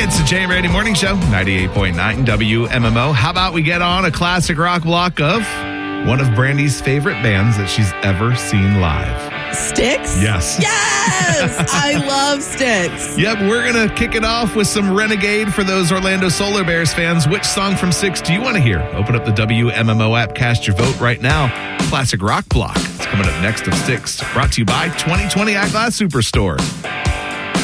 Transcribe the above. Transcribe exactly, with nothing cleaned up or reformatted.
It's the Jay and Randy Morning Show, ninety-eight point nine W M M O. How about we get on a classic rock block of one of Brandy's favorite bands that she's ever seen live? Styx? Yes. Yes! I love Styx. Yep, we're going to kick it off with some Renegade for those Orlando Solar Bears fans. Which song from Styx do you want to hear? Open up the W M M O app, cast your vote right now. Classic rock block. It's coming up next of Styx, brought to you by twenty twenty Eyeglass Superstore.